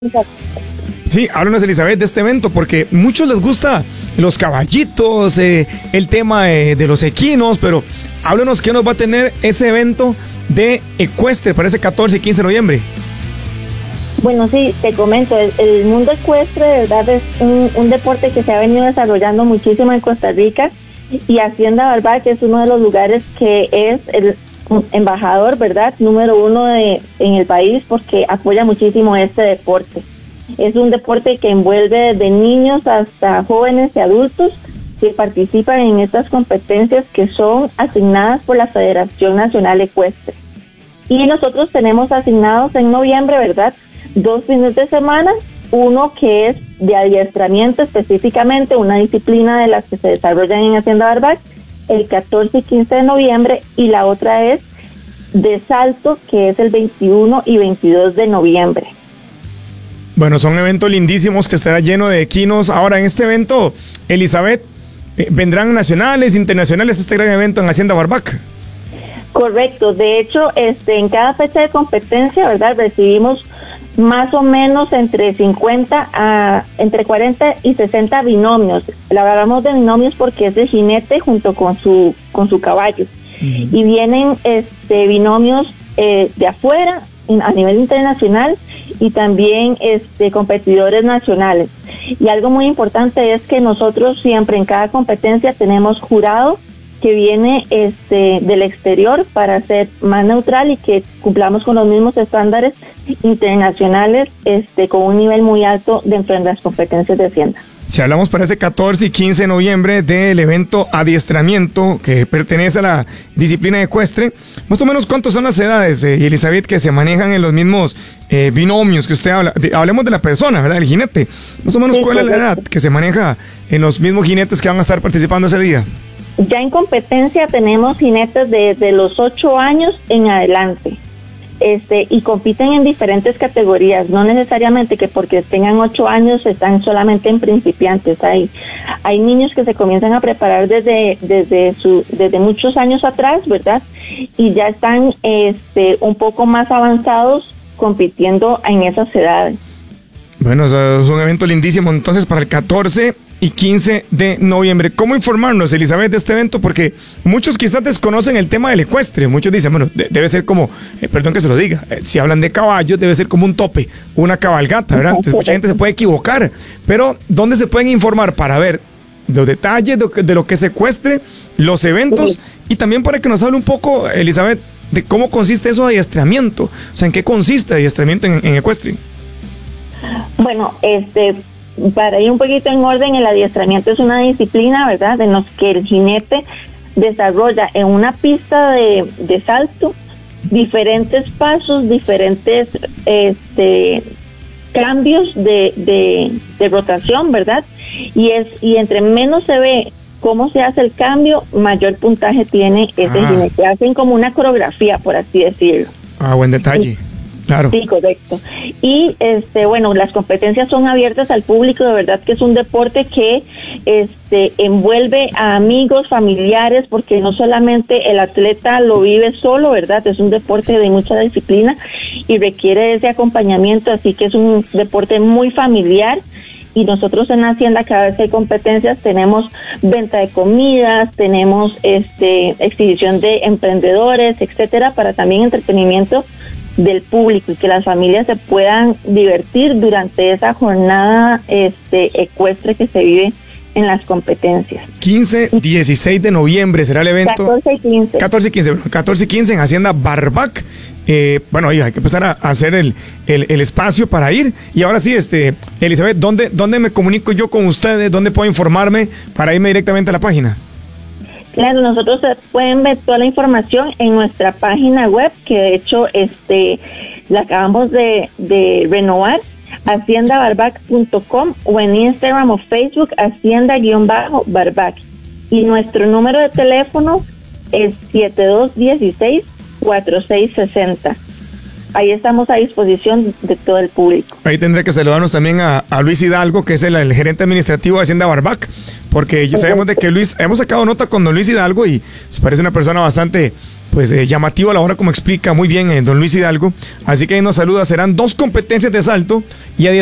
Sí, háblanos, Elizabeth, de este evento, porque muchos les gusta los caballitos, el tema de los equinos, pero háblanos qué nos va a tener ese evento de ecuestre para ese 14 y 15 de noviembre. Bueno, sí, te comento, el mundo ecuestre de verdad es un deporte que se ha venido desarrollando muchísimo en Costa Rica, y Hacienda Barbac es uno de los lugares que es el embajador, ¿verdad?, número uno en el país, porque apoya muchísimo este deporte. Es un deporte que envuelve desde niños hasta jóvenes y adultos que participan en estas competencias que son asignadas por la Federación Nacional Ecuestre. Y nosotros tenemos asignados en noviembre, ¿verdad?, 2 fines de semana, uno que es de adiestramiento específicamente, una disciplina de las que se desarrollan en Hacienda Barbac, el 14 y 15 de noviembre, y la otra es de salto, que es el 21 y 22 de noviembre. Bueno, son eventos lindísimos que estará lleno de equinos. Ahora, en este evento, Elizabeth, ¿vendrán nacionales, internacionales este gran evento en Hacienda Barbac? Correcto. De hecho, en cada fecha de competencia, ¿verdad?, recibimos más o menos entre 40 y 60 binomios. Hablamos de binomios porque es de jinete junto con su caballo. Uh-huh. Y vienen binomios de afuera, a nivel internacional, y también competidores nacionales. Y algo muy importante es que nosotros siempre en cada competencia tenemos jurado que viene del exterior para ser más neutral y que cumplamos con los mismos estándares internacionales con un nivel muy alto dentro de las competencias de Hacienda. Si hablamos para ese 14 y 15 de noviembre del evento adiestramiento que pertenece a la disciplina ecuestre, más o menos ¿cuántas son las edades, Elizabeth, que se manejan en los mismos binomios que usted habla? Hablemos de la persona, ¿verdad?, el jinete. Más o menos sí, ¿cuál es la edad que se maneja en los mismos jinetes que van a estar participando ese día? Ya en competencia tenemos jinetes desde los 8 años en adelante. Y compiten en diferentes categorías, no necesariamente que porque tengan 8 años están solamente en principiantes. Hay niños que se comienzan a preparar desde muchos años atrás, ¿verdad?, y ya están un poco más avanzados compitiendo en esas edades. Bueno, es un evento lindísimo entonces para el 14 y 15 de noviembre. ¿Cómo informarnos, Elizabeth, de este evento? Porque muchos quizás desconocen el tema del ecuestre. Muchos dicen, bueno, debe ser como, perdón que se lo diga, si hablan de caballos, debe ser como un tope, una cabalgata, ¿verdad? Entonces mucha gente se puede equivocar. Pero, ¿dónde se pueden informar para ver los detalles de lo que es ecuestre, los eventos, y también para que nos hable un poco, Elizabeth, de cómo consiste eso de adiestramiento? O sea, ¿en qué consiste adiestramiento en ecuestre? Bueno, para ir un poquito en orden, el adiestramiento es una disciplina, ¿verdad?, en los que el jinete desarrolla en una pista de salto diferentes pasos, diferentes cambios de rotación, ¿verdad? Y entre menos se ve cómo se hace el cambio, mayor puntaje tiene ese jinete. Hacen como una coreografía, por así decirlo. Buen detalle. Claro. Sí, correcto. Y las competencias son abiertas al público, de verdad que es un deporte que envuelve a amigos, familiares, porque no solamente el atleta lo vive solo, ¿verdad? Es un deporte de mucha disciplina y requiere ese acompañamiento, así que es un deporte muy familiar. Y nosotros en Hacienda, cada vez que hay competencias, tenemos venta de comidas, tenemos exhibición de emprendedores, etcétera, para también entretenimiento del público y que las familias se puedan divertir durante esa jornada ecuestre que se vive en las competencias. 15, 16 de noviembre será el evento. 14 y 15. 14 y 15 en Hacienda Barbac. Ahí hay que empezar a hacer el espacio para ir. Y ahora sí, Elizabeth, ¿dónde me comunico yo con ustedes? ¿Dónde puedo informarme para irme directamente a la página? Claro, nosotros pueden ver toda la información en nuestra página web, que de hecho la acabamos de renovar, haciendabarbac.com, o en Instagram o Facebook, Hacienda-Barbac. Y nuestro número de teléfono es 7216-4660. Ahí estamos a disposición de todo el público. Ahí tendré que saludarnos también a Luis Hidalgo, que es el gerente administrativo de Hacienda Barbac, porque ya sabemos de que hemos sacado nota con don Luis Hidalgo y nos parece una persona bastante pues llamativo a la hora como explica muy bien don Luis Hidalgo. Así que ahí nos saluda. Serán 2 competencias de salto y a